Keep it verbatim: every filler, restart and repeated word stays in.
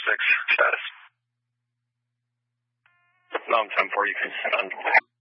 six status. No, I'm ten four, you can send on.